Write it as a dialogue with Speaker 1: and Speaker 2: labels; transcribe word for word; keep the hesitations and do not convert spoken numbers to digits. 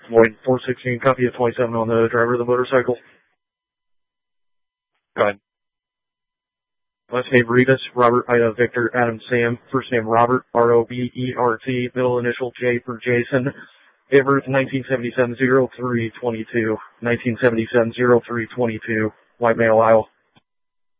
Speaker 1: Void four sixteen, copy of twenty-seven on the driver of the motorcycle.
Speaker 2: Go ahead.
Speaker 1: Last name Rivas, Robert, Ida, Victor, Adam, Sam. First name Robert, R O B E R T. Middle initial J for Jason. Date of birth nineteen seventy-seven, oh three twenty-two. nineteen seventy-seven, oh three twenty-two. White male, Isle.